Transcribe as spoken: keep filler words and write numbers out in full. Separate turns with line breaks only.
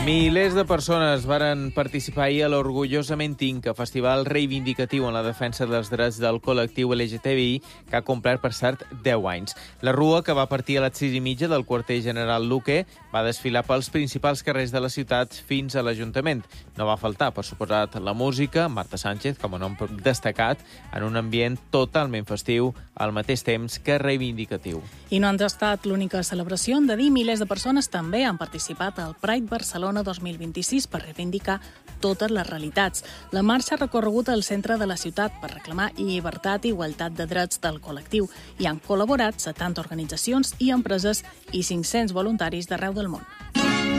Milers de persones varen participar ahir a l'Orgullosament Inca, festival reivindicatiu en la defensa dels drets del col·lectiu L G T B I, que ha complert, per cert, deu anys. La rua, que va partir a les sis i mitja del quarter general Luque, va desfilar pels principals carrers de la ciutat fins a l'Ajuntament. No va faltar, per suposat, la música, Marta Sánchez com a nom destacat, en un ambient totalment festiu, al mateix temps que reivindicatiu.
I no han estat l'única celebració, hem de dir, milers de persones també han participat al Pride Barcelona dos mil vint-i-sis per reivindicar totes les realitats. La marxa ha recorregut al centre de la ciutat per reclamar llibertat i igualtat de drets del col·lectiu. Hi han col·laborat setanta organitzacions i empreses i cinc-cents voluntaris d'arreu del món.